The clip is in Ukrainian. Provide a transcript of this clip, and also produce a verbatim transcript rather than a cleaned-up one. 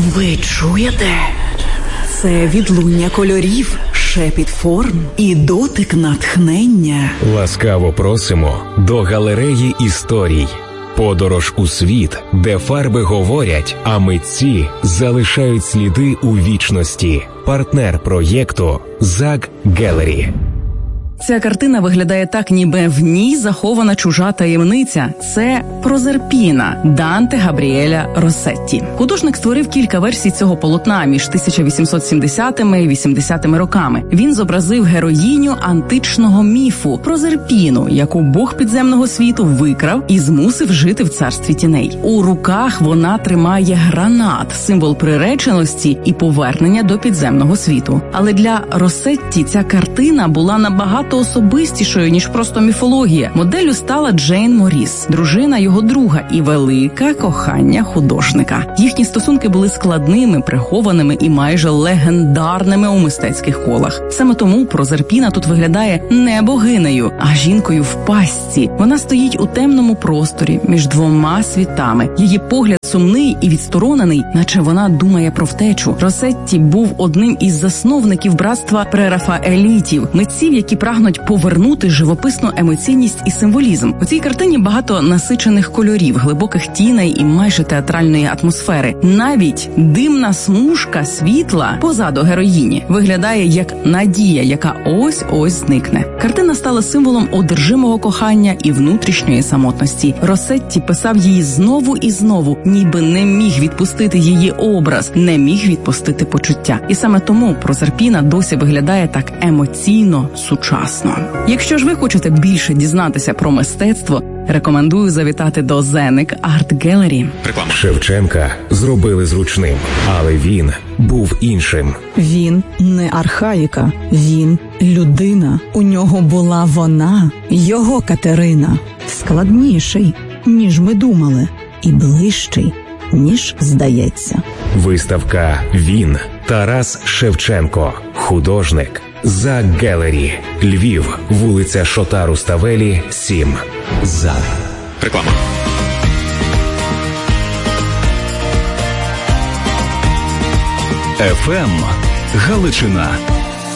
Ви чуєте? Це відлуння кольорів, шепіт форм і дотик натхнення. Ласкаво просимо до галереї історій. Подорож у світ, де фарби говорять, а митці залишають сліди у вічності. Партнер проєкту «Заг Гелері». Ця картина виглядає так, ніби в ній захована чужа таємниця. Це «Прозерпіна» Данте Габріеля Россетті. Художник створив кілька версій цього полотна між тисяча вісімсот сімдесятими і вісімдесятими роками. Він зобразив героїню античного міфу Прозерпіну, яку бог підземного світу викрав і змусив жити в царстві тіней. У руках вона тримає гранат, символ приреченості і повернення до підземного світу. Але для Россетті ця картина була набагато особистішою, ніж просто міфологія. Моделлю стала Джейн Моріс, дружина його друга і велике кохання художника. Їхні стосунки були складними, прихованими і майже легендарними у мистецьких колах. Саме тому Прозерпіна тут виглядає не богинею, а жінкою в пастці. Вона стоїть у темному просторі між двома світами. Її погляд сумний і відсторонений, наче вона думає про втечу. Россетті був одним із засновників братства прерафаелітів, митців, які прагнуть повернути живописну емоційність і символізм. У цій картині багато насичених кольорів, глибоких тіней і майже театральної атмосфери. Навіть димна смужка світла позаду героїні виглядає як надія, яка ось-ось зникне. Картина стала символом одержимого кохання і внутрішньої самотності. Россетті писав її знову і знову, ніби не міг відпустити її образ, не міг відпустити почуття. І саме тому Прозерпіна досі виглядає так емоційно сучасно. Якщо ж ви хочете більше дізнатися про мистецтво, рекомендую завітати до Зеник Арт Гелері. Шевченка зробили зручним, але він був іншим. Він не архаїка, він людина. У нього була вона, його Катерина. Складніший, ніж ми думали, і ближчий, ніж здається. Виставка «Він» Тарас Шевченко, художник. «Заг Гелері», Львів, вулиця Шота Руставелі, сім. «Заг». Реклама. еф ем Галичина.